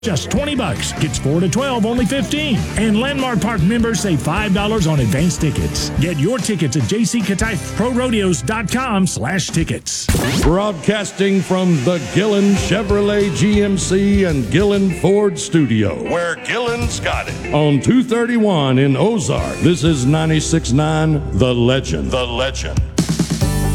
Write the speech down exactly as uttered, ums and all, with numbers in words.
Just twenty bucks. Gets four to twelve, only fifteen. And Landmark Park members save five dollars on advance tickets. Get your tickets at jckataiprorodeos.com slash tickets. Broadcasting from the Gillen Chevrolet G M C and Gillen Ford studio, where Gillen's got it. On two thirty-one in Ozark, this is ninety-six point nine The Legend. The Legend.